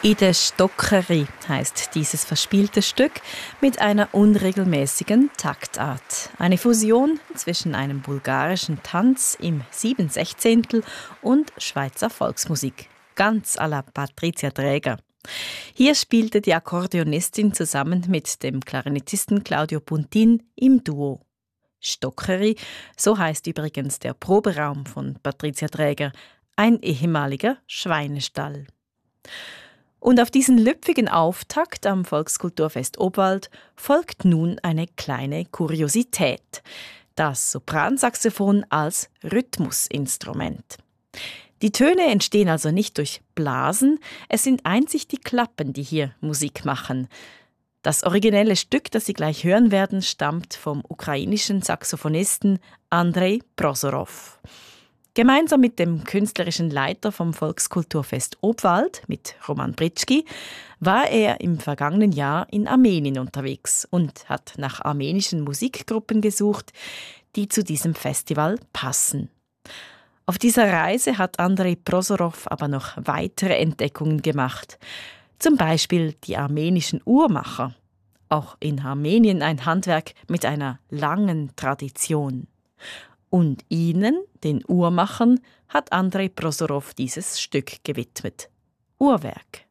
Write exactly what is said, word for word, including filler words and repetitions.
In der Stockeri heißt dieses verspielte Stück mit einer unregelmäßigen Taktart. Eine Fusion zwischen einem bulgarischen Tanz im Siebensechzehntel und Schweizer Volksmusik. Ganz à la Patricia Traeger. Hier spielte die Akkordeonistin zusammen mit dem Klarinettisten Claudio Puntin im Duo. Stockeri, so heißt übrigens der Proberaum von Patricia Traeger, ein ehemaliger Schweinestall. Und auf diesen lüpfigen Auftakt am Volkskulturfest Obwald folgt nun eine kleine Kuriosität. Das Sopransaxophon als Rhythmusinstrument. Die Töne entstehen also nicht durch Blasen, es sind einzig die Klappen, die hier Musik machen. Das originelle Stück, das Sie gleich hören werden, stammt vom ukrainischen Saxophonisten Andrei Prosorov. Gemeinsam mit dem künstlerischen Leiter vom Volkskulturfest Obwald, mit Roman Britschki, war er im vergangenen Jahr in Armenien unterwegs und hat nach armenischen Musikgruppen gesucht, die zu diesem Festival passen. Auf dieser Reise hat Andrei Prosorov aber noch weitere Entdeckungen gemacht. Zum Beispiel die armenischen Uhrmacher. Auch in Armenien ein Handwerk mit einer langen Tradition. Und ihnen, den Uhrmachern, hat Andrei Prosorov dieses Stück gewidmet. Uhrwerk.